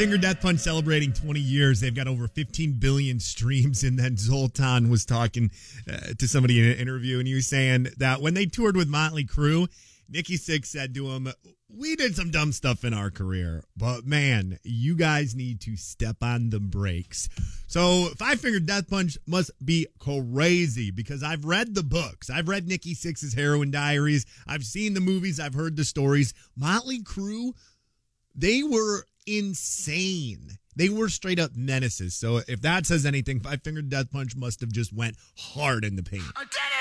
Finger Death Punch celebrating 20 years. They've got over 15 billion streams. And then Zoltan was talking to somebody in an interview, and he was saying that when they toured with Motley Crue, Nikki Sixx said to him, "We did some dumb stuff in our career, but man, you guys need to step on the brakes." So Five Finger Death Punch must be crazy, because I've read the books. I've read Nikki Sixx's Heroin Diaries. I've seen the movies. I've heard the stories. Motley Crue, they were insane. They were straight up menaces. So if that says anything, Five Finger Death Punch must have just went hard in the paint. I did it!